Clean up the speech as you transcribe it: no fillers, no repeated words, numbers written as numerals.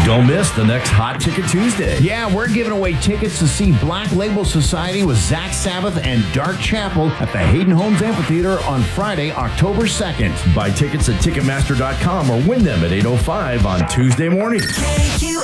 Don't miss the next Hot Ticket Tuesday. Yeah, we're giving away tickets to see Black Label Society with Zach Sabbath and Dark Chapel at the Hayden Homes Amphitheater on Friday, October 2nd. Buy tickets at Ticketmaster.com or win them at 8:05 on Tuesday morning. KQAM.